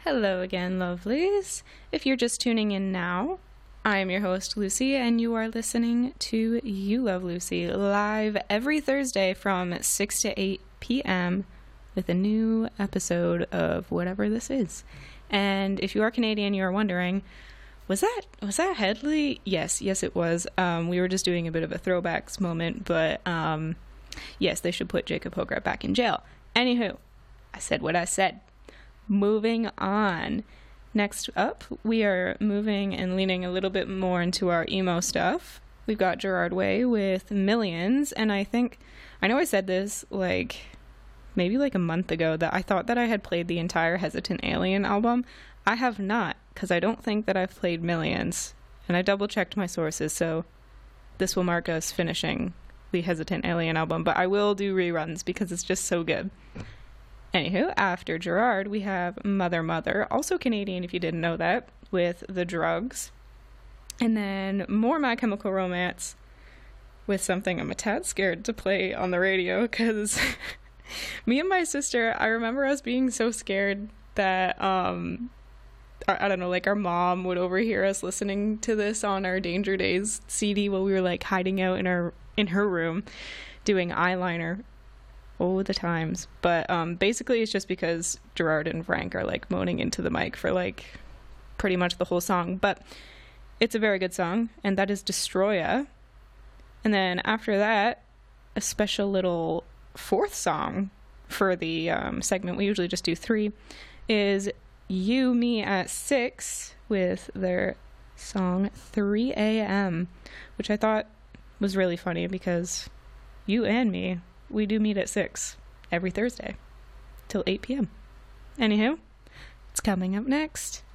Hello again, lovelies. If you're just tuning in now, I am your host, Lucy, and you are listening to You Love Lucy, live every Thursday from 6 to 8 p.m. with a new episode of whatever this is. And if you are Canadian, you are wondering, was that Headley? Yes, it was. We were just doing a bit of a throwbacks moment, but yes, they should put Jacob Hogart back in jail. Anywho, I said what I said. Moving on. Next up, we are moving and leaning a little bit more into our emo stuff. We've got Gerard Way with Millions, and I know I said this maybe a month ago that I thought that I had played the entire Hesitant Alien album. I have not, because I don't think that I've played Millions, and I double checked my sources, so this will mark us finishing the Hesitant Alien album, but I will do reruns because it's just so good. Anywho, after Gerard, we have Mother Mother, also Canadian if you didn't know that, with The Drugs. And then more My Chemical Romance with something I'm a tad scared to play on the radio, because me and my sister, I remember us being so scared that, I don't know, our mom would overhear us listening to this on our Danger Days CD while we were hiding out in her room doing eyeliner. Oh, the times. But basically it's just because Gerard and Frank are moaning into the mic for pretty much the whole song. But it's a very good song, and that is Destroya. And then after that, a special little fourth song for the segment, we usually just do 3, is You, Me at 6 with their song 3 a.m., which I thought was really funny because you and me, we do meet at 6 every Thursday till 8 p.m. Anywho, it's coming up next.